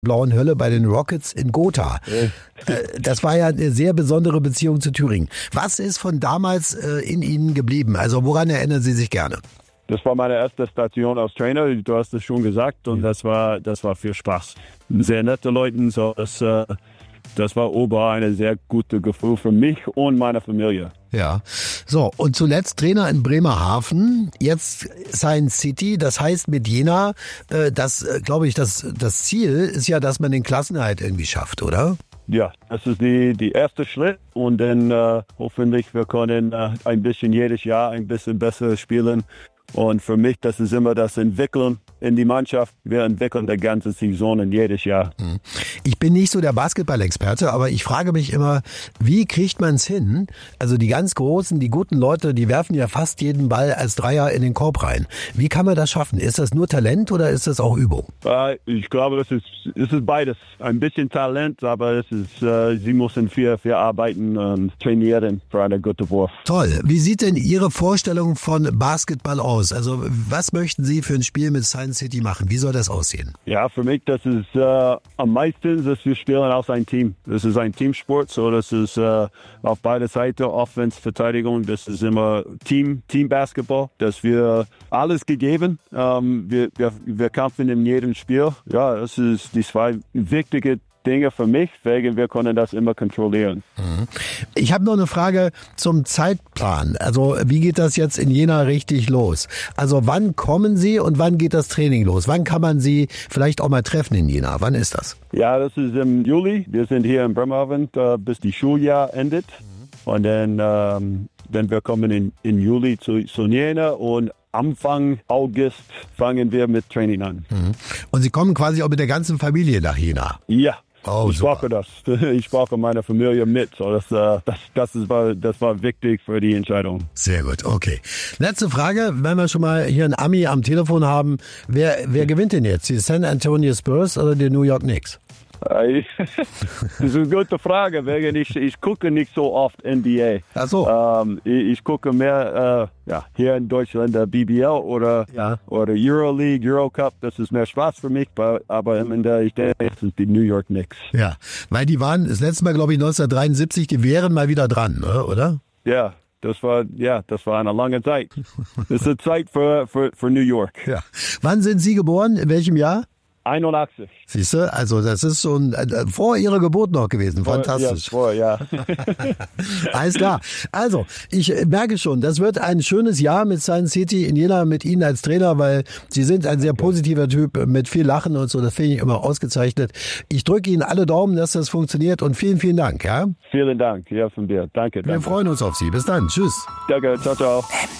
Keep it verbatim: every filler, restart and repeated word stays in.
blauen Hölle bei den Rockets in Gotha. Das war ja eine sehr besondere Beziehung zu Thüringen. Was ist von damals in Ihnen geblieben? Also woran erinnern Sie sich gerne? Das war meine erste Station als Trainer, du hast es schon gesagt, und das war das war viel Spaß. Sehr nette Leute, so das, das war ober eine sehr gute Gefühl für mich und meine Familie. Ja, so und zuletzt Trainer in Bremerhaven, jetzt Science City, das heißt mit Jena, das glaube ich, das, das Ziel ist ja, dass man den Klassenerhalt irgendwie schafft, oder? Ja, das ist die, die erste Schritt und dann äh, hoffentlich wir können äh, ein bisschen jedes Jahr ein bisschen besser spielen. Und für mich, das ist immer das Entwickeln in die Mannschaft. Wir entwickeln die ganze Saison und jedes Jahr. Ich bin nicht so der Basketball-Experte, aber ich frage mich immer, wie kriegt man es hin? Also die ganz Großen, die guten Leute, die werfen ja fast jeden Ball als Dreier in den Korb rein. Wie kann man das schaffen? Ist das nur Talent oder ist das auch Übung? Äh, ich glaube, es ist, es ist beides. Ein bisschen Talent, aber es ist, äh, sie müssen viel, viel arbeiten und trainieren für einen guten Wurf. Toll. Wie sieht denn Ihre Vorstellung von Basketball aus? Also was möchten Sie für ein Spiel mit Science City machen? Wie soll das aussehen? Ja, für mich, das ist äh, am meisten, dass wir spielen als ein Team. Das ist ein Teamsport, so das ist äh, auf beide Seiten, Offense, Verteidigung, das ist immer Team, Team Basketball, dass wir alles gegeben. Ähm, wir, wir, wir kämpfen in jedem Spiel. Ja, das ist die zwei wichtige Dinge für mich, wegen wir können das immer kontrollieren. Ich habe noch eine Frage zum Zeitplan. Also wie geht das jetzt in Jena richtig los? Also wann kommen Sie und wann geht das Training los? Wann kann man Sie vielleicht auch mal treffen in Jena? Wann ist das? Ja, das ist im Juli. Wir sind hier in Bremerhaven, äh, bis die Schuljahr endet. Und dann, ähm, dann wir kommen in, in Juli zu, zu Jena und Anfang August fangen wir mit Training an. Und Sie kommen quasi auch mit der ganzen Familie nach Jena? Ja. Oh, ich brauche das. Ich brauche meine Familie mit. So, das, das, das, ist, das war wichtig für die Entscheidung. Sehr gut, okay. Letzte Frage, wenn wir schon mal hier einen Ami am Telefon haben. Wer, wer gewinnt denn jetzt? Die San Antonio Spurs oder die New York Knicks? Das ist eine gute Frage, wegen ich, ich gucke nicht so oft N B A. Ach so. Ähm, ich, ich gucke mehr äh, ja, hier in Deutschland der B B L oder, ja. oder Euroleague, Eurocup. Das ist mehr Spaß für mich, aber am Ende, ich denke, es ist die New York Knicks. Ja, weil die waren das letzte Mal, glaube ich, neunzehnhundertdreiundsiebzig, die wären mal wieder dran, oder? Ja. Das war, ja, das war eine lange Zeit. Das ist eine Zeit für, für, für New York. Ja. Wann sind Sie geboren? In welchem Jahr? einundachtzig. Siehst du, also das ist schon äh, vor Ihrer Geburt noch gewesen. Fantastisch. Vor, ja, vor, ja. Alles klar. Also, ich merke schon, das wird ein schönes Jahr mit Science City in Jena, mit Ihnen als Trainer, weil Sie sind ein sehr positiver Typ mit viel Lachen und so. Das finde ich immer ausgezeichnet. Ich drücke Ihnen alle Daumen, dass das funktioniert und vielen, vielen Dank. Ja? Vielen Dank. Ja, von dir. Danke. Wir danke. freuen uns auf Sie. Bis dann. Tschüss. Danke. Ciao, ciao.